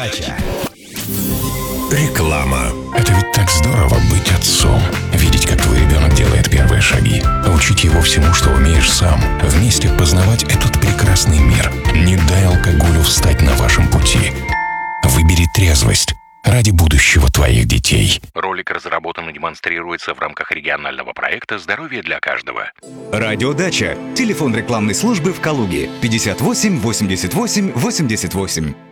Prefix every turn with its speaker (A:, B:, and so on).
A: Реклама. Это ведь так здорово быть отцом. Видеть, как твой ребенок делает первые шаги. Учить его всему, что умеешь сам. Вместе познавать этот прекрасный мир. Не дай алкоголю встать на вашем пути. Выбери трезвость ради будущего твоих детей.
B: Ролик разработан и демонстрируется в рамках регионального проекта «Здоровье для каждого».
C: Радиодача. Телефон рекламной службы в Калуге 58 88 88.